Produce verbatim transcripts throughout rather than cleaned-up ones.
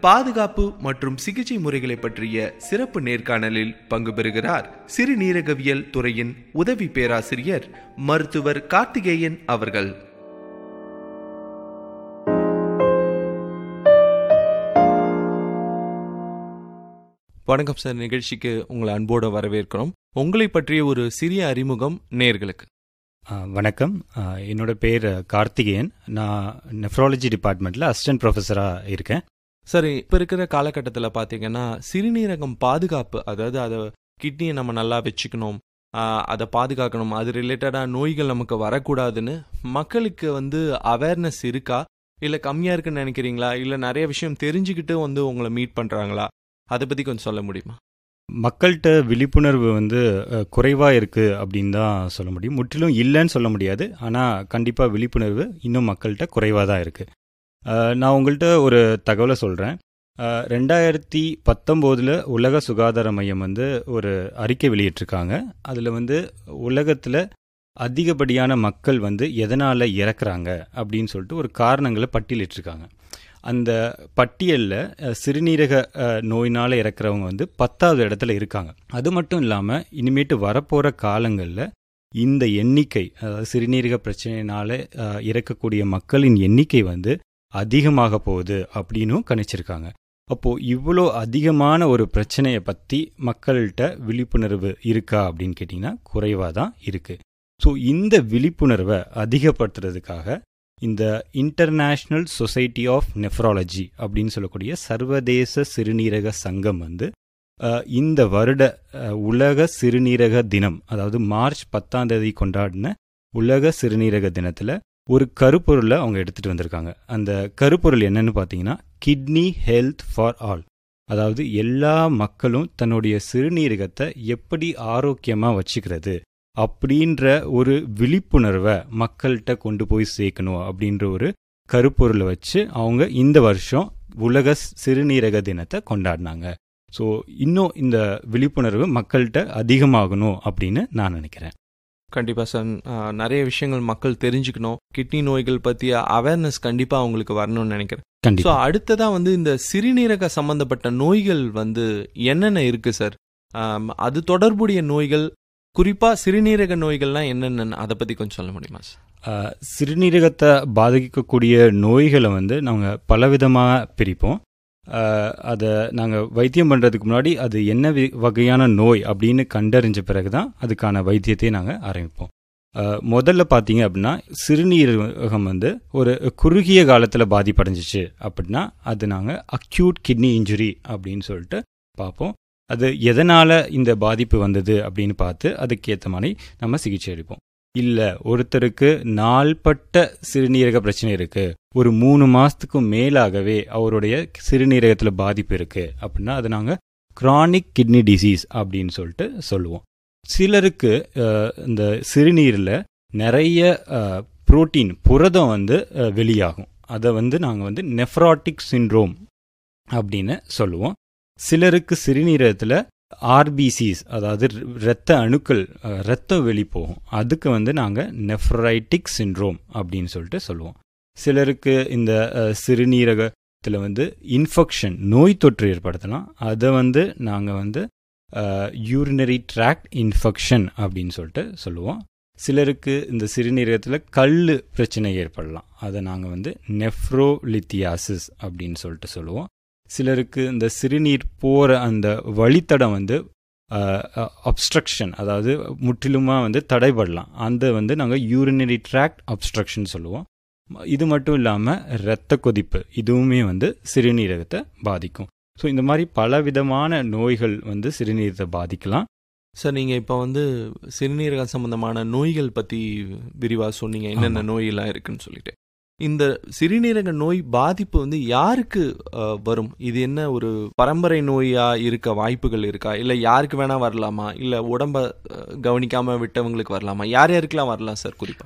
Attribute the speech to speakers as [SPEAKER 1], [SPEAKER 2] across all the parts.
[SPEAKER 1] பாதுகாப்பு மற்றும் சிகிச்சை முறைகளை பற்றிய சிறப்பு நேர்காணலில் பங்கு பெறுகிறார் சிறுநீரகவியல் துறையின் உதவி பேராசிரியர் மருத்துவர் கார்த்திகேயன் அவர்கள். வணக்கம் சார், நிகழ்ச்சிக்கு உங்களை அன்போடு வரவேற்கிறோம். உங்களை பற்றிய ஒரு சிறிய அறிமுகம் நேயர்களுக்கு.
[SPEAKER 2] வணக்கம், என்னோட பேர் கார்த்திகேயன். நான் நெஃப்ராலஜி டிபார்ட்மெண்ட்டில் அசிஸ்டன்ட் ப்ரொஃபஸராக இருக்கேன்.
[SPEAKER 1] சரி, இப்போ இருக்கிற காலகட்டத்தில் பார்த்தீங்கன்னா சிறுநீரகம் பாதுகாப்பு, அதாவது அதை கிட்னியை நம்ம நல்லா வச்சுக்கணும், அதை பாதுகாக்கணும், அது ரிலேட்டடாக நோய்கள் நமக்கு வரக்கூடாதுன்னு மக்களுக்கு வந்து அவேர்னஸ் இருக்கா, இல்லை கம்மியாக இருக்குன்னு நினைக்கிறீங்களா, இல்லை நிறைய விஷயம் தெரிஞ்சுக்கிட்டு வந்து உங்களை மீட் பண்ணுறாங்களா? அதை பற்றி கொஞ்சம் சொல்ல முடியுமா?
[SPEAKER 2] மக்கள்கிட்ட விழிப்புணர்வு வந்து குறைவாக இருக்குது அப்படின்னு தான் சொல்ல முடியும். முற்றிலும் இல்லைன்னு சொல்ல முடியாது, ஆனால் கண்டிப்பாக விழிப்புணர்வு இன்னும் மக்கள்கிட்ட குறைவாக தான் இருக்குது. நான் உங்கள்கிட்ட ஒரு தகவலை சொல்கிறேன். ரெண்டாயிரத்தி பத்தொம்போதில் உலக சுகாதார மையம் வந்து ஒரு அறிக்கை வெளியிட்டிருக்காங்க. அதில் வந்து உலகத்தில் அதிகப்படியான மக்கள் வந்து எதனால் இறக்குறாங்க அப்படின்னு சொல்லிட்டு ஒரு காரணங்களை பட்டியலிட்டிருக்காங்க. அந்த பட்டியலில் சிறுநீரக நோயினால் இறக்குறவங்க வந்து பத்தாவது இடத்துல இருக்காங்க. அது மட்டும் இல்லாமல் இனிமேட்டு வரப்போகிற காலங்களில் இந்த எண்ணிக்கை, அதாவது சிறுநீரக பிரச்சனையினால் இறக்கக்கூடிய மக்களின் எண்ணிக்கை வந்து அதிகமாக போகுது அப்படின்னும் கணிச்சிருக்காங்க. அப்போது இவ்வளோ அதிகமான ஒரு பிரச்சனையை பற்றி மக்கள்கிட்ட விழிப்புணர்வு இருக்கா அப்படின்னு கேட்டிங்கன்னா குறைவாக தான் இருக்குது. ஸோ இந்த விழிப்புணர்வை அதிகப்படுத்துறதுக்காக இந்த இன்டர்நேஷ்னல் சொசைட்டி ஆஃப் நெஃப்ராலஜி அப்படின்னு சொல்லக்கூடிய சர்வதேச சிறுநீரக சங்கம் வந்து இந்த வருட உலக சிறுநீரக தினம், அதாவது மார்ச் பத்தாம் தேதி கொண்டாடின உலக சிறுநீரக தினத்தில் ஒரு கருப்பொருளை அவங்க எடுத்துகிட்டு வந்திருக்காங்க. அந்த கருப்பொருள் என்னன்னு பார்த்தீங்கன்னா கிட்னி ஹெல்த் ஃபார் ஆல். அதாவது எல்லா மக்களும் தன்னுடைய சிறுநீரகத்தை எப்படி ஆரோக்கியமாக வச்சுக்கிறது அப்படின்ற ஒரு விழிப்புணர்வை மக்கள்கிட்ட கொண்டு போய் சேர்க்கணும் அப்படின்ற ஒரு கருப்பொருளை வச்சு அவங்க இந்த வருஷம் உலக சிறுநீரக தினத்தை கொண்டாடினாங்க. ஸோ இன்னும் இந்த விழிப்புணர்வு மக்கள்கிட்ட அதிகமாகணும் அப்படின்னு நான் நினைக்கிறேன்.
[SPEAKER 1] கண்டிப்பாக சார், நிறைய விஷயங்கள் மக்கள் தெரிஞ்சுக்கணும். கிட்னி நோய்கள் பற்றிய அவேர்னஸ் கண்டிப்பாக அவங்களுக்கு வரணும்னு நினைக்கிறேன். ஸோ அடுத்ததாக வந்து இந்த சிறுநீரக சம்பந்தப்பட்ட நோய்கள் வந்து என்னென்ன இருக்குது சார்? அது தொடர்புடைய நோய்கள், குறிப்பாக சிறுநீரக நோய்கள்லாம் என்னென்னு அதை பற்றி கொஞ்சம் சொல்ல முடியுமா சார்?
[SPEAKER 2] சிறுநீரகத்தை பாதிக்கக்கூடிய நோய்களை வந்து நாங்கள் பலவிதமாக பிரிப்போம். அதை நாங்கள் வைத்தியம் பண்ணுறதுக்கு முன்னாடி அது என்ன வகையான நோய் அப்படின்னு கண்டறிஞ்ச பிறகு தான் அதுக்கான வைத்தியத்தை நாங்கள் ஆரம்பிப்போம். முதல்ல பார்த்தீங்க அப்படின்னா சிறுநீரகம் வந்து ஒரு குறுகிய காலத்தில் பாதிப்படைஞ்சிச்சு அப்படின்னா அது நாங்கள் அக்யூட் கிட்னி இன்ஜுரி அப்படின்னு சொல்லிட்டு பார்ப்போம். அது எதனால் இந்த பாதிப்பு வந்தது அப்படின்னு பார்த்து அதுக்கேற்ற மாதிரி நம்ம சிகிச்சை அளிப்போம். இல்லை, ஒருத்தருக்கு நாள்பட்ட சிறுநீரக பிரச்சனை இருக்குது, ஒரு மூணு மாதத்துக்கும் மேலாகவே அவருடைய சிறுநீரகத்தில் பாதிப்பு இருக்குது அப்படின்னா அது நாங்கள் க்ரானிக் கிட்னி டிசீஸ் அப்படின்னு சொல்லிட்டு சொல்லுவோம். சிலருக்கு இந்த சிறுநீரில் நிறைய புரோட்டீன் புரதம் வந்து வெளியாகும். அதை வந்து நாங்கள் வந்து நெஃப்ராட்டிக் சிண்ட்ரோம் அப்படின்னு சொல்லுவோம். சிலருக்கு சிறுநீரகத்தில் ஆர்பிசிஸ், அதாவது இரத்த அணுக்கள், இரத்தம் வெளி போகும், அதுக்கு வந்து நாங்கள் நெஃப்ரைட்டிக் சிண்ட்ரோம் அப்படின்னு சொல்லிட்டு சொல்லுவோம். சிலருக்கு இந்த சிறுநீரகத்தில் வந்து இன்ஃபெக்ஷன், நோய் தொற்று ஏற்படுத்தலாம், அதை வந்து நாங்கள் வந்து யூரினரி ட்ராக்ட் இன்ஃபெக்ஷன் அப்படின்னு சொல்லிட்டு சொல்லுவோம். சிலருக்கு இந்த சிறுநீரகத்தில் கல் பிரச்சனை ஏற்படலாம், அதை நாங்கள் வந்து நெஃப்ரோலித்தியாசிஸ் அப்படின்னு சொல்லிட்டு சொல்லுவோம். சிலருக்கு இந்த சிறுநீர் போகிற அந்த வழித்தடம் வந்து அப்ஸ்ட்ரக்ஷன், அதாவது முற்றிலுமாக வந்து தடைபடலாம், அந்த வந்து நாங்கள் யூரினரி ட்ராக்ட் அப்ஸ்ட்ரக்ஷன் சொல்லுவோம். இது மட்டும் இல்லாமல் இரத்த கொதிப்பு, இதுவுமே வந்து சிறுநீரகத்தை பாதிக்கும். ஸோ இந்த மாதிரி பலவிதமான நோய்கள் வந்து சிறுநீரகத்தை பாதிக்கலாம்.
[SPEAKER 1] சார், நீங்கள் இப்போ வந்து சிறுநீரக சம்பந்தமான நோய்கள் பற்றி விரிவாக சொன்னீங்க, என்னென்ன நோயெல்லாம் இருக்குன்னு சொல்லிட்டு. இந்த சிறுநீரக நோய் பாதிப்பு வந்து யாருக்கு வரும்? இது என்ன ஒரு பரம்பரை நோயா இருக்க வாய்ப்புகள் இருக்கா, இல்லை யாருக்கு வேணா வரலாமா, இல்லை உடம்ப கவனிக்காம விட்டவங்களுக்கு வரலாமா, யார் யாருக்கெல்லாம் வரலாம் சார்? குறிப்பா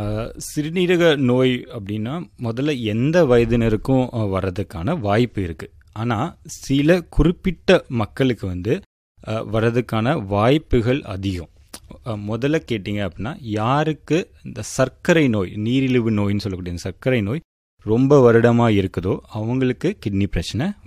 [SPEAKER 2] சிறுநீரக நோய் அப்படின்னா முதல்ல எந்த வயதினருக்கும் வர்றதுக்கான வாய்ப்பு இருக்குது. ஆனால் சில குறிப்பிட்ட மக்களுக்கு வந்து வர்றதுக்கான வாய்ப்புகள் அதிகம். முதல்ல கேட்டிங்க அப்படின்னா யாருக்கு இந்த சர்க்கரை நோய், நீரிழிவு நோயின்னு சொல்லக்கூடிய சர்க்கரை நோய் ரொம்ப வருடமாக இருக்குதோ அவங்களுக்கு கிட்னி பிரச்சனை